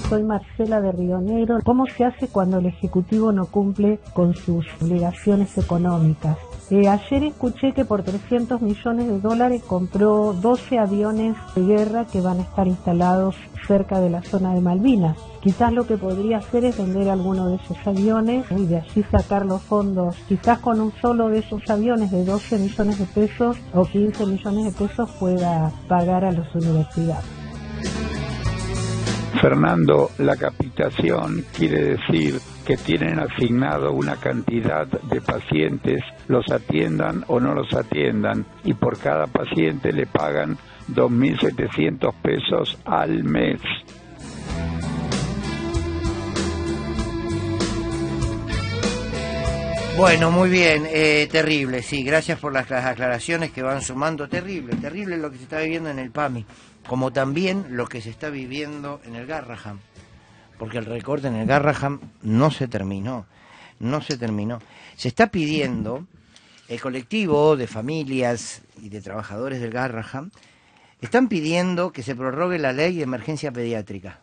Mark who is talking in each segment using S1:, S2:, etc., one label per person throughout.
S1: Soy Marcela de Río Negro. ¿Cómo se hace cuando el Ejecutivo no cumple con sus obligaciones económicas? Ayer escuché que por $300 millones compró 12 aviones de guerra que van a estar instalados cerca de la zona de Malvinas. Quizás lo que podría hacer es vender alguno de esos aviones y de allí sacar los fondos. Quizás con un solo de esos aviones de 12 millones de pesos o 15 millones de pesos pueda pagar a las universidades.
S2: Fernando, la capitación quiere decir que tienen asignado una cantidad de pacientes, los atiendan o no los atiendan, y por cada paciente le pagan 2.700 pesos al mes.
S3: Bueno, muy bien, terrible, sí, gracias por las aclaraciones que van sumando. Terrible lo que se está viviendo en el PAMI, como también lo que se está viviendo en el Garrahan, porque el recorte en el Garrahan no se terminó. Se está pidiendo, el colectivo de familias y de trabajadores del Garrahan están pidiendo que se prorrogue la ley de emergencia pediátrica.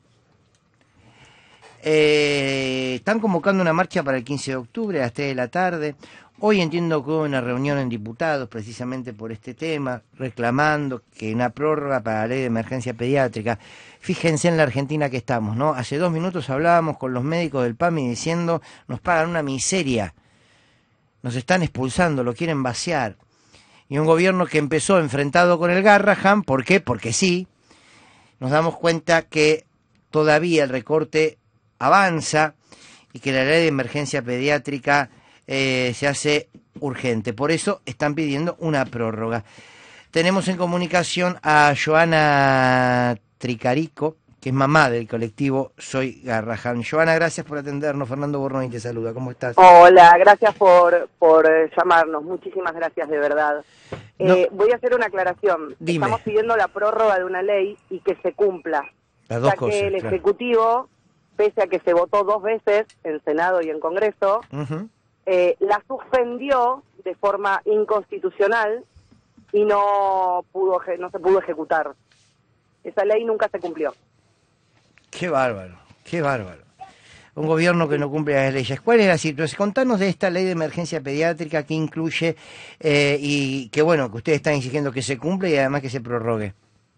S3: Están convocando una marcha para el 15 de octubre a las 3 de la tarde. Hoy entiendo que hubo una reunión en diputados precisamente por este tema, reclamando que una prórroga para la ley de emergencia pediátrica. Fíjense en la Argentina que estamos, ¿no? Hace 2 minutos hablábamos con los médicos del PAMI diciendo, nos pagan una miseria, nos están expulsando, lo quieren vaciar. Y un gobierno que empezó enfrentado con el Garrahan, ¿por qué? Porque sí, nos damos cuenta que todavía el recorte avanza y que la ley de emergencia pediátrica se hace urgente. Por eso están pidiendo una prórroga. Tenemos en comunicación a Joana Tricarico, que es mamá del colectivo Soy Garrahan. Joana, gracias por atendernos. Fernando Bornoni te saluda. ¿Cómo estás?
S4: Hola, gracias por llamarnos. Muchísimas gracias, de verdad. Voy a hacer una aclaración.
S3: Dime.
S4: Estamos pidiendo la prórroga de una ley y que se cumpla.
S3: Las dos
S4: ya
S3: cosas,
S4: que el
S3: claro.
S4: Ejecutivo, pese a que se votó 2 veces en Senado y en Congreso, la suspendió de forma inconstitucional y no se pudo ejecutar. Esa ley nunca se cumplió.
S3: Qué bárbaro. Un gobierno que no cumple las leyes. ¿Cuál es la situación? Contanos de esta ley de emergencia pediátrica que incluye y que bueno, que ustedes están exigiendo que se cumpla y además que se prorrogue.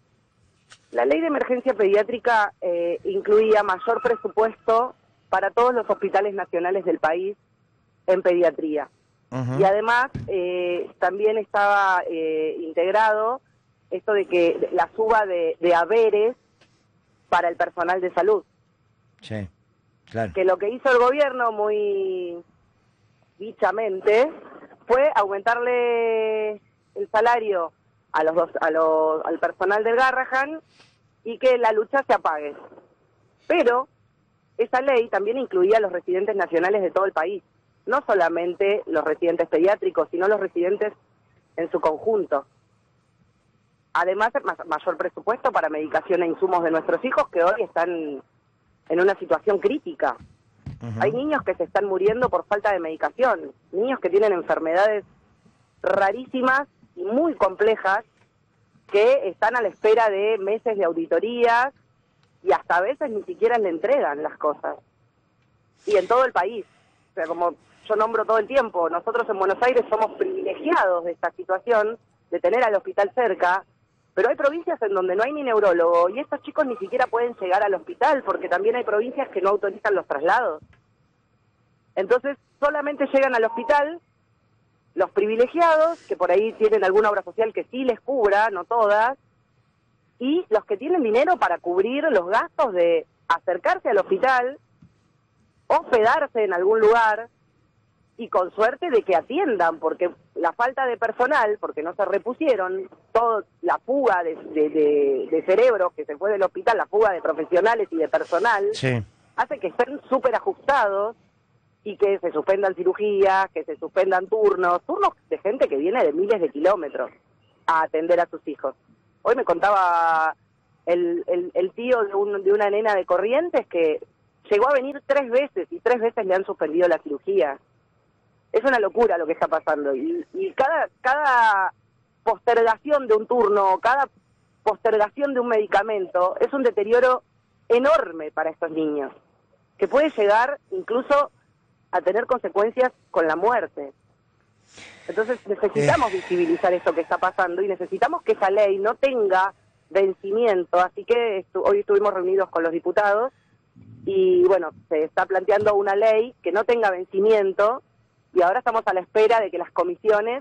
S4: La ley de emergencia pediátrica incluía mayor presupuesto para todos los hospitales nacionales del país en pediatría. Y además también estaba integrado esto de que la suba de haberes para el personal de salud.
S3: Sí, claro.
S4: Que lo que hizo el gobierno muy dichamente fue aumentarle el salario al personal del Garrahan y que la lucha se apague. Pero esa ley también incluía a los residentes nacionales de todo el país, no solamente los residentes pediátricos, sino los residentes en su conjunto. Además, mayor presupuesto para medicación e insumos de nuestros hijos que hoy están en una situación crítica. Hay niños que se están muriendo por falta de medicación, niños que tienen enfermedades rarísimas y muy complejas que están a la espera de meses de auditorías y hasta a veces ni siquiera le entregan las cosas. Y en todo el país, o sea, como yo nombro todo el tiempo, nosotros en Buenos Aires somos privilegiados de esta situación, de tener al hospital cerca, pero hay provincias en donde no hay ni neurólogo y estos chicos ni siquiera pueden llegar al hospital porque también hay provincias que no autorizan los traslados. Entonces solamente llegan al hospital los privilegiados, que por ahí tienen alguna obra social que sí les cubra, no todas, y los que tienen dinero para cubrir los gastos de acercarse al hospital, hospedarse en algún lugar, y con suerte de que atiendan, porque la falta de personal, porque no se repusieron, toda la fuga de cerebros que se fue del hospital, la fuga de profesionales y de personal,
S3: Sí.
S4: hace que estén súper ajustados y que se suspendan cirugías, que se suspendan turnos de gente que viene de miles de kilómetros a atender a sus hijos. Hoy me contaba el tío de una nena de Corrientes que llegó a venir 3 veces y 3 veces le han suspendido la cirugía. Es una locura lo que está pasando y cada postergación de un turno, cada postergación de un medicamento es un deterioro enorme para estos niños, que puede llegar incluso a tener consecuencias con la muerte. Entonces necesitamos visibilizar esto que está pasando y necesitamos que esa ley no tenga vencimiento, así que hoy estuvimos reunidos con los diputados y bueno, se está planteando una ley que no tenga vencimiento y ahora estamos a la espera de que las comisiones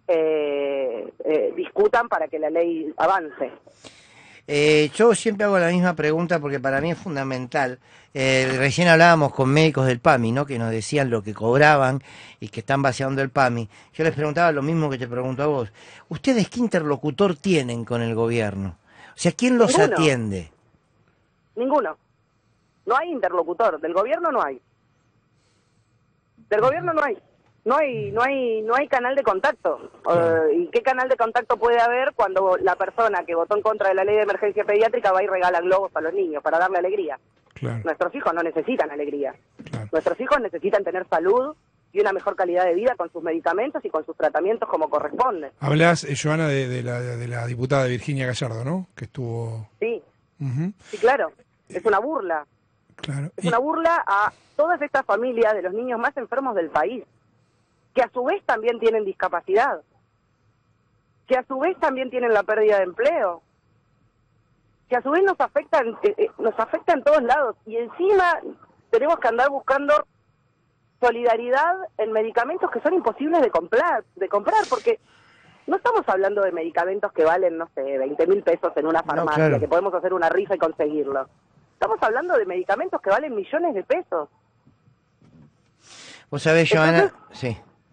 S4: discutan para que la ley avance.
S3: Yo siempre hago la misma pregunta porque para mí es fundamental. Recién hablábamos con médicos del PAMI, ¿no? Que nos decían lo que cobraban y que están vaciando el PAMI. Yo les preguntaba lo mismo que te pregunto a vos. ¿Ustedes qué interlocutor tienen con el gobierno? O sea, ¿quién los atiende?
S4: Ninguno. No hay interlocutor. Del gobierno no hay. Del gobierno no hay. No hay canal de contacto. ¿Y qué canal de contacto puede haber cuando la persona que votó en contra de la ley de emergencia pediátrica va y regala globos a los niños para darle alegría? Claro. Nuestros hijos no necesitan alegría. Claro. Nuestros hijos necesitan tener salud y una mejor calidad de vida con sus medicamentos y con sus tratamientos como corresponde.
S5: Hablas, Joana, de la diputada Virginia Gallardo, ¿no? Que estuvo...
S4: Sí, sí, claro. Es una burla.
S5: Claro.
S4: Es una burla a todas estas familias de los niños más enfermos del país, que a su vez también tienen discapacidad, que a su vez también tienen la pérdida de empleo, que a su vez nos afecta en todos lados, y encima tenemos que andar buscando solidaridad en medicamentos que son imposibles de comprar, porque no estamos hablando de medicamentos que valen, no sé, 20.000 pesos en una farmacia, no, claro, que podemos hacer una rifa y conseguirlo. Estamos hablando de medicamentos que valen millones de pesos.
S3: Vos sabés, Joana...
S4: Entonces,
S3: sí.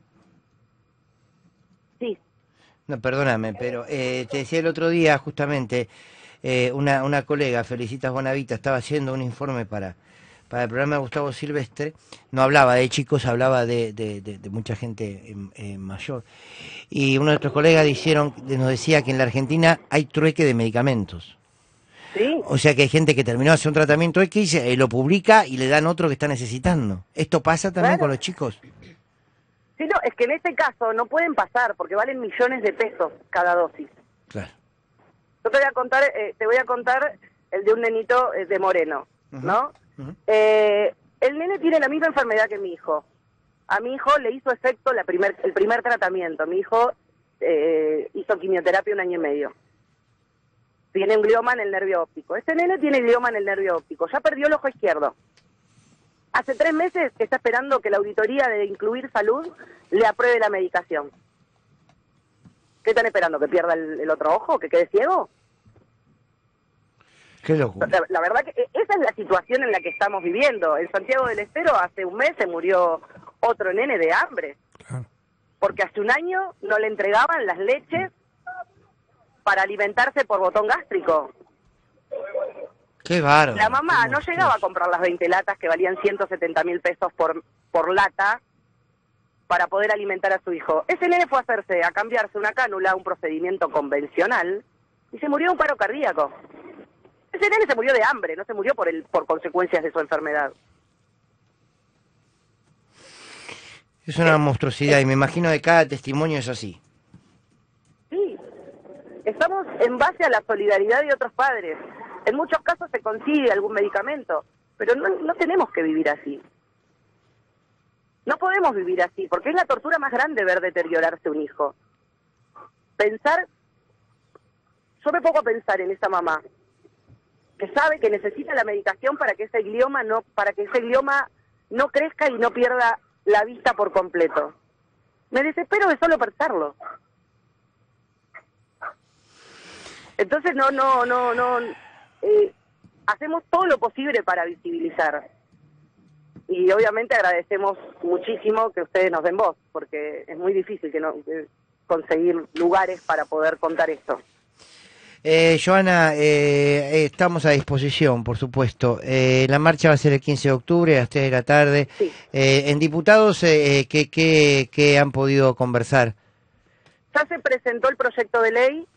S4: Sí.
S3: No, perdóname, pero te decía el otro día justamente, una colega, Felicitas Bonavita, estaba haciendo un informe para el programa de Gustavo Silvestre. No hablaba de chicos, hablaba de mucha gente mayor. Y uno de nuestros colegas nos decía que en la Argentina hay trueque de medicamentos.
S4: ¿Sí?
S3: O sea que hay gente que terminó de hacer un tratamiento X, lo publica y le dan otro que está necesitando. ¿Esto pasa también con los chicos?
S4: Sí, no, es que en este caso no pueden pasar porque valen millones de pesos cada dosis.
S3: Claro.
S4: Yo te voy a contar el de un nenito de Moreno, ¿no? El nene tiene la misma enfermedad que mi hijo. A mi hijo le hizo efecto el primer tratamiento. Mi hijo hizo quimioterapia 1 año y medio. Tiene un glioma en el nervio óptico. Este nene tiene glioma en el nervio óptico. Ya perdió el ojo izquierdo. Hace 3 meses que está esperando que la auditoría de Incluir Salud le apruebe la medicación. ¿Qué están esperando? ¿Que pierda el otro ojo? ¿Que quede ciego?
S3: Qué locura.
S4: La verdad que esa es la situación en la que estamos viviendo. En Santiago del Estero hace un mes se murió otro nene de hambre. Claro. Porque hace 1 año no le entregaban las leches para alimentarse por botón gástrico.
S3: Qué bárbaro.
S4: La mamá no llegaba a comprar las 20 latas que valían 170.000 pesos por lata para poder alimentar a su hijo. Ese nene fue a cambiarse una cánula, un procedimiento convencional, y se murió de un paro cardíaco. Ese nene se murió de hambre, no se murió por consecuencias de su enfermedad.
S3: Es una monstruosidad y me imagino que cada testimonio es así.
S4: Sí, estamos en base a la solidaridad de otros padres. En muchos casos se consigue algún medicamento, pero no tenemos que vivir así. No podemos vivir así, porque es la tortura más grande ver deteriorarse un hijo. Yo me pongo a pensar en esa mamá, que sabe que necesita la medicación para que ese glioma no crezca y no pierda la vista por completo. Me desespero de solo pensarlo. Entonces hacemos todo lo posible para visibilizar. Y obviamente agradecemos muchísimo que ustedes nos den voz, porque es muy difícil conseguir lugares para poder contar esto.
S3: Joana, estamos a disposición, por supuesto. La marcha va a ser el 15 de octubre a las 3 de la tarde.
S4: Sí.
S3: En diputados, ¿qué han podido conversar?
S4: Ya se presentó el proyecto de ley,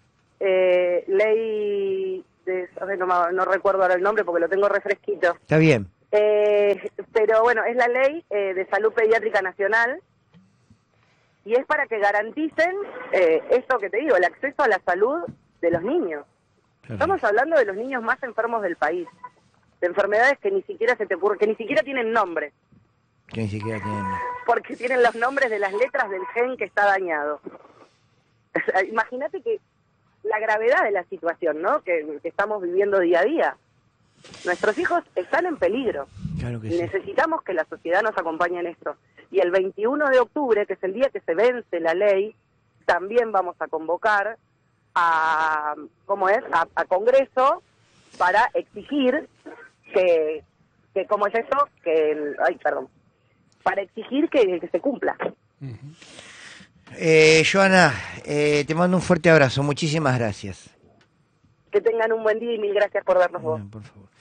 S4: no recuerdo ahora el nombre porque lo tengo refresquito.
S3: Está bien.
S4: Pero bueno, es la ley de salud pediátrica nacional y es para que garanticen esto que te digo, el acceso a la salud de los niños. Claro. Estamos hablando de los niños más enfermos del país. de enfermedades que ni siquiera se te ocurre, que ni siquiera tienen nombre,
S3: Que ni siquiera tienen...
S4: porque tienen los nombres de las letras del gen que está dañado. O sea, imagínate que la gravedad de la situación, ¿no? Que estamos viviendo día a día. Nuestros hijos están en peligro.
S3: Claro que
S4: Y
S3: sí.
S4: necesitamos que la sociedad nos acompañe en esto. Y el 21 de octubre, que es el día que se vence la ley, también vamos a convocar a Congreso para exigir que ¿cómo es eso? Para exigir que se cumpla.
S3: Joana, te mando un fuerte abrazo. Muchísimas gracias.
S4: Que tengan un buen día y mil gracias por darnos voz.
S3: Por favor.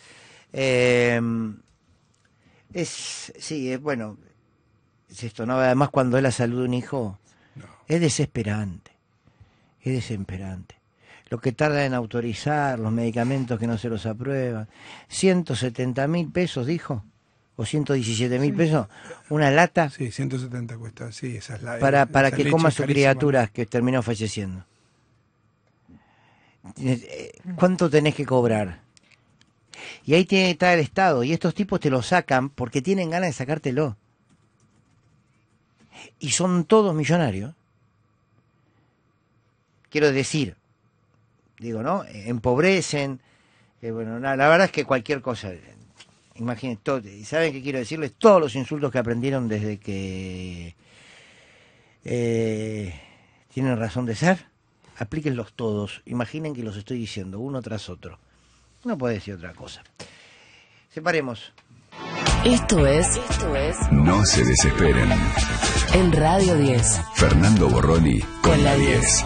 S3: Bueno, es esto, ¿no? Además, cuando es la salud de un hijo, es desesperante. Es desesperante. Lo que tarda en autorizar, los medicamentos que no se los aprueban. 170.000 pesos, dijo, o 117.000 pesos, una lata.
S5: Sí, 170 cuesta, sí, esa es la...
S3: Para
S5: esa
S3: que
S5: leche
S3: coma
S5: es
S3: su
S5: carísima.
S3: criatura que terminó falleciendo. ¿Cuánto tenés que cobrar? Y ahí tiene que estar el Estado, y estos tipos te lo sacan porque tienen ganas de sacártelo. Y son todos millonarios. Quiero decir, digo, ¿no? Empobrecen. Bueno, la verdad es que cualquier cosa, imagínense, ¿saben qué quiero decirles? Todos los insultos que aprendieron desde que tienen razón de ser, aplíquenlos todos. Imaginen que los estoy diciendo uno tras otro. No puede decir otra cosa. Separemos.
S6: Esto es
S7: No se desesperen.
S6: en Radio 10.
S7: Fernando Borroni con la 10.